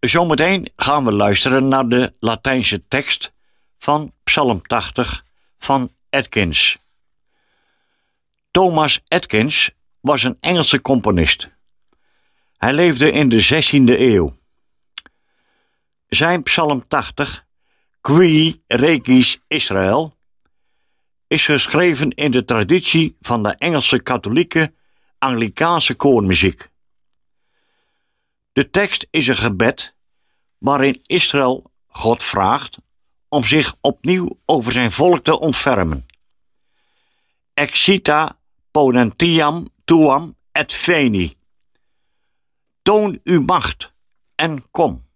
Zometeen gaan we luisteren naar de Latijnse tekst van Psalm 80 van Atkins. Thomas Atkins was een Engelse componist. Hij leefde in de 16e eeuw. Zijn Psalm 80, Qui Requis Israël, is geschreven in de traditie van de Engelse katholieke Anglikaanse koormuziek. De tekst is een gebed waarin Israël God vraagt om zich opnieuw over zijn volk te ontfermen. Excita potentiam tuam et veni. Toon uw macht en kom.